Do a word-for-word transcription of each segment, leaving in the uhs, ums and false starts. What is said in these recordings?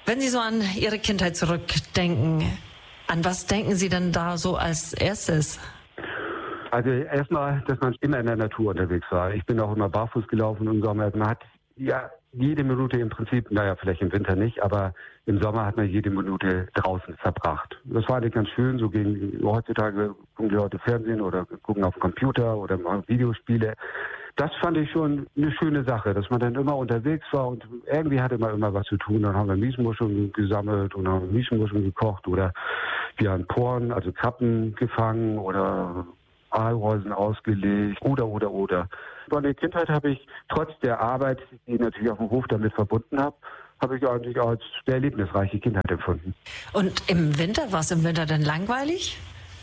Wenn Sie so an Ihre Kindheit zurückdenken, an was denken Sie denn da so als erstes? Also erstmal, dass man immer in der Natur unterwegs war. Ich bin auch immer barfuß gelaufen im Sommer. Man hat ja jede Minute im Prinzip, naja, vielleicht im Winter nicht, aber im Sommer hat man jede Minute draußen verbracht. Das war nicht ganz schön, so gegen heutzutage gucken die Leute Fernsehen oder gucken auf den Computer oder machen Videospiele. Das fand ich schon eine schöne Sache, dass man dann immer unterwegs war und irgendwie hatte man immer was zu tun. Dann haben wir Miesmuscheln gesammelt und haben Miesmuscheln gekocht oder wir haben Poren, also Krabben gefangen oder Aalreusen ausgelegt oder, oder, oder. Meine Kindheit habe ich trotz der Arbeit, die ich natürlich auf dem Hof damit verbunden habe, habe ich eigentlich als sehr erlebnisreiche Kindheit empfunden. Und im Winter, war es im Winter denn langweilig?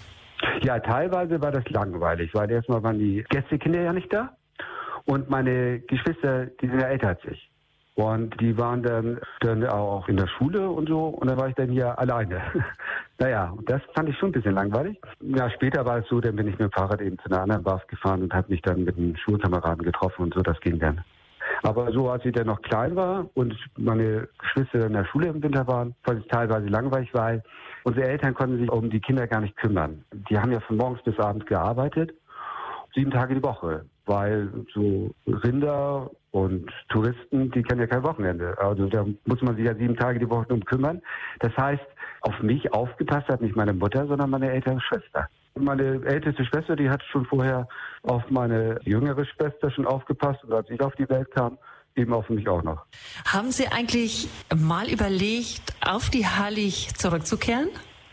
Ja, teilweise war das langweilig, weil erstmal waren die Gästekinder ja nicht da und meine Geschwister, die sind ja älter als ich. Und die waren dann, dann auch in der Schule und so und dann war ich dann hier alleine. Naja, und das fand ich schon ein bisschen langweilig. Ja, später war es so, dann bin ich mit dem Fahrrad eben zu einer anderen Bar gefahren und habe mich dann mit einem Schulkameraden getroffen und so, das ging dann. Aber so, als ich dann noch klein war und meine Geschwister in der Schule im Winter waren, fand ich teilweise langweilig, weil unsere Eltern konnten sich um die Kinder gar nicht kümmern. Die haben ja von morgens bis abends gearbeitet, sieben Tage die Woche, weil so Rinder und Touristen, die kennen ja kein Wochenende. Also da muss man sich ja sieben Tage die Woche um kümmern. Das heißt, auf mich aufgepasst hat nicht meine Mutter, sondern meine ältere Schwester. Meine älteste Schwester, die hat schon vorher auf meine jüngere Schwester schon aufgepasst und als ich auf die Welt kam, eben auf mich auch noch. Haben Sie eigentlich mal überlegt, auf die Hallig zurückzukehren?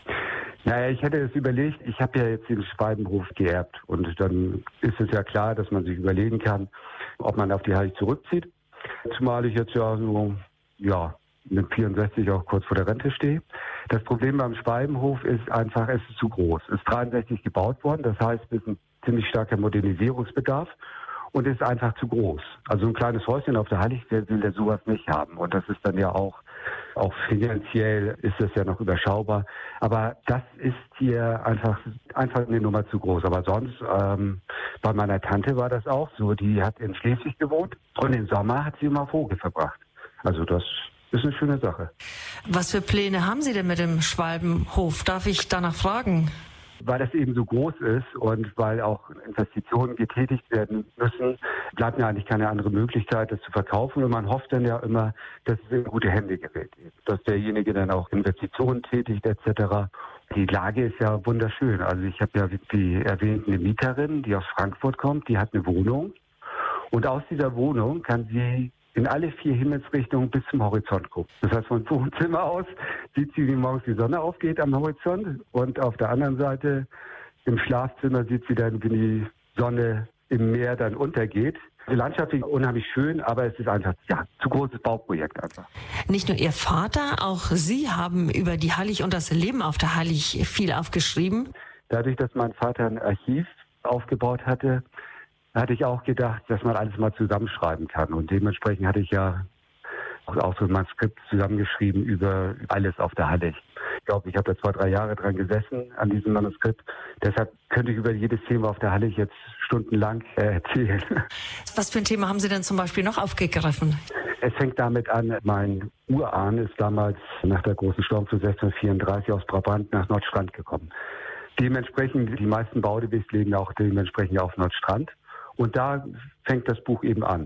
Naja, ich hätte es überlegt, ich habe ja jetzt den Schwalbenhof geerbt und dann ist es ja klar, dass man sich überlegen kann, ob man auf die Hallig zurückzieht. Zumal ich jetzt ja so, ja, mit vierundsechzig auch kurz vor der Rente stehe. Das Problem beim Schwalbenhof ist einfach, es ist zu groß. Es ist dreiundsechzig gebaut worden, das heißt, es ist ein ziemlich starker Modernisierungsbedarf und es ist einfach zu groß. Also ein kleines Häuschen auf der Hallig, wer will der sowas nicht haben? Und das ist dann ja auch, auch finanziell ist das ja noch überschaubar. Aber das ist hier einfach, einfach eine Nummer zu groß. Aber sonst, ähm, bei meiner Tante war das auch so. Die hat in Schleswig gewohnt und im Sommer hat sie immer Vogel verbracht. Also das ist eine schöne Sache. Was für Pläne haben Sie denn mit dem Schwalbenhof? Darf ich danach fragen? Weil das eben so groß ist und weil auch Investitionen getätigt werden müssen, bleibt mir eigentlich keine andere Möglichkeit, das zu verkaufen. Und man hofft dann ja immer, dass es in gute Hände gerät, dass derjenige dann auch Investitionen tätigt et cetera. Die Lage ist ja wunderschön. Also ich habe ja, wie erwähnt, eine Mieterin, die aus Frankfurt kommt, die hat eine Wohnung. Und aus dieser Wohnung kann sie in alle vier Himmelsrichtungen bis zum Horizont gucken. Das heißt, von Wohnzimmer aus sieht sie, wie morgens die Sonne aufgeht am Horizont und auf der anderen Seite im Schlafzimmer sieht sie dann, wie die Sonne im Meer dann untergeht. Die Landschaft ist unheimlich schön, aber es ist einfach, ja, zu großes Bauprojekt einfach. Nicht nur Ihr Vater, auch Sie haben über die Hallig und das Leben auf der Hallig viel aufgeschrieben. Dadurch, dass mein Vater ein Archiv aufgebaut hatte, hatte ich auch gedacht, dass man alles mal zusammenschreiben kann. Und dementsprechend hatte ich ja auch so ein Manuskript zusammengeschrieben über alles auf der Hallig. Ich glaube, ich habe da zwei, drei Jahre dran gesessen an diesem Manuskript. Deshalb könnte ich über jedes Thema auf der Hallig jetzt stundenlang äh, erzählen. Was für ein Thema haben Sie denn zum Beispiel noch aufgegriffen? Es fängt damit an, mein Urahn ist damals nach der großen Sturmflut sechzehnhundertvierunddreißig aus Brabant nach Nordstrand gekommen. Dementsprechend, die meisten Baudebis leben auch dementsprechend auf Nordstrand. Und da fängt das Buch eben an.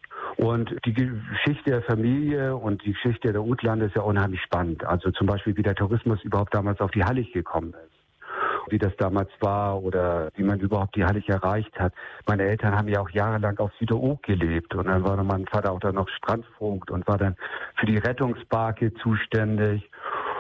Und die Geschichte der Familie und die Geschichte der Utlande ist ja unheimlich spannend. Also zum Beispiel, wie der Tourismus überhaupt damals auf die Hallig gekommen ist. Wie das damals war oder wie man überhaupt die Hallig erreicht hat. Meine Eltern haben ja auch jahrelang auf Süderoog gelebt. Und dann war mein Vater auch dann noch Strandvogt und war dann für die Rettungsbarke zuständig.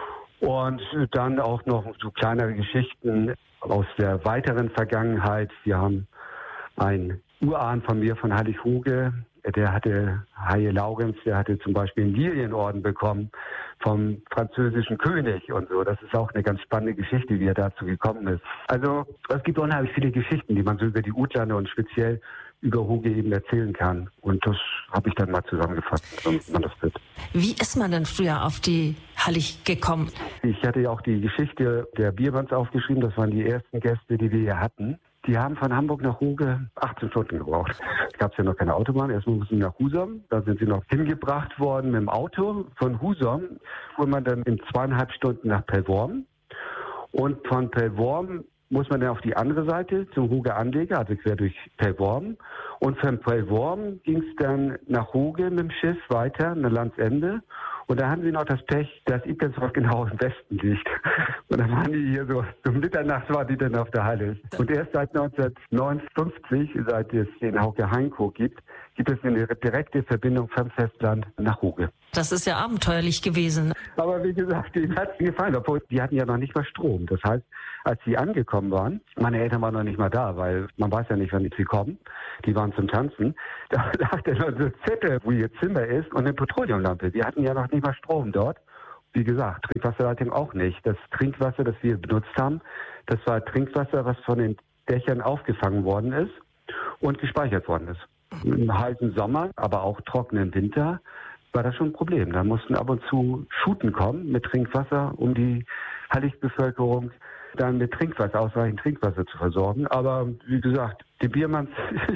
Und dann auch noch so kleinere Geschichten aus der weiteren Vergangenheit. Wir haben ein Urahn von mir, von Hallig-Hoge, der hatte, Haie Laurenz, der hatte zum Beispiel einen Lilienorden bekommen vom französischen König und so. Das ist auch eine ganz spannende Geschichte, wie er dazu gekommen ist. Also es gibt unheimlich viele Geschichten, die man so über die Utlande und speziell über Hoge eben erzählen kann. Und das habe ich dann mal zusammengefasst. Man das wird. Wie ist man denn früher auf die Hallig gekommen? Ich hatte ja auch die Geschichte der Bierbands aufgeschrieben. Das waren die ersten Gäste, die wir hier hatten. Die haben von Hamburg nach Ruge achtzehn Stunden gebraucht. Es gab ja noch keine Autobahn. Erstmal mussten sie nach Husum. Da sind sie noch hingebracht worden mit dem Auto. Von Husum fuhr man dann in zweieinhalb Stunden nach Pellworm. Und von Pellworm muss man dann auf die andere Seite zum Ruger Anleger, also quer durch Pellworm. Und von Pellworm ging es dann nach Ruge mit dem Schiff weiter, nach Landsende. Und da haben sie noch das Pech, dass Ibbentrop genau im Westen liegt. Und dann waren die hier so, um Mitternacht waren die dann auf der Halle. Und erst seit neunzehnhundertneunundfünfzig, seit es den Hauke Heinko gibt, gibt es eine direkte Verbindung vom Festland nach Ruge. Das ist ja abenteuerlich gewesen. Aber wie gesagt, denen hat es gefallen, obwohl die hatten ja noch nicht mal Strom. Das heißt, als sie angekommen waren, meine Eltern waren noch nicht mal da, weil man weiß ja nicht, wann sie kommen. Die waren zum Tanzen. Da lag dann noch so ein Zettel, wo ihr Zimmer ist und eine Petroleumlampe. Wir hatten ja noch nicht mal Strom dort. Wie gesagt, Trinkwasserleitung auch nicht. Das Trinkwasser, das wir benutzt haben, das war Trinkwasser, was von den Dächern aufgefangen worden ist und gespeichert worden ist. Im heißen Sommer, aber auch trockenen Winter war das schon ein Problem. Da mussten ab und zu Schuten kommen mit Trinkwasser, um die Hallig-Bevölkerung dann mit Trinkwasser, ausreichend Trinkwasser zu versorgen. Aber wie gesagt, die Biermanns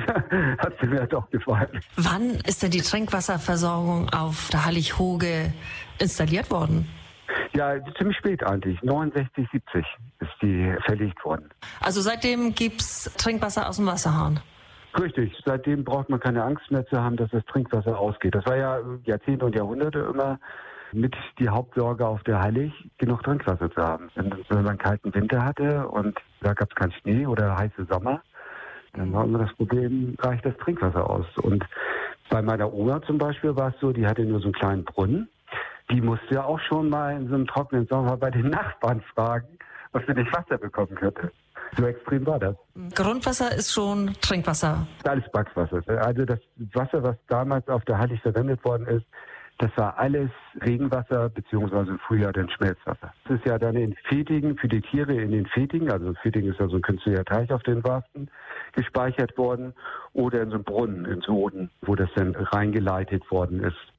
hat sie mir doch gefallen. Wann ist denn die Trinkwasserversorgung auf der Hallig-Hoge installiert worden? Ja, ziemlich spät eigentlich. neunundsechzig, siebzig ist die verlegt worden. Also seitdem gibt's Trinkwasser aus dem Wasserhahn? Richtig. Seitdem braucht man keine Angst mehr zu haben, dass das Trinkwasser ausgeht. Das war ja Jahrzehnte und Jahrhunderte immer mit die Hauptsorge auf der Hallig, genug Trinkwasser zu haben. Wenn man einen kalten Winter hatte und da gab es keinen Schnee oder heiße Sommer, dann war immer das Problem, reicht das Trinkwasser aus. Und bei meiner Oma zum Beispiel war es so, die hatte nur so einen kleinen Brunnen. Die musste ja auch schon mal in so einem trockenen Sommer bei den Nachbarn fragen, ob sie nicht Wasser bekommen könnte. So extrem war das. Grundwasser ist schon Trinkwasser? Das ist alles Backswasser. Also das Wasser, was damals auf der Hallig verwendet worden ist, das war alles Regenwasser, beziehungsweise im Frühjahr dann Schmelzwasser. Das ist ja dann in Fetigen, für die Tiere in den Fetigen, also Fetigen ist ja so ein künstlicher Teich auf den Warsten, gespeichert worden, oder in so einem Brunnen, in Soden, wo das dann reingeleitet worden ist.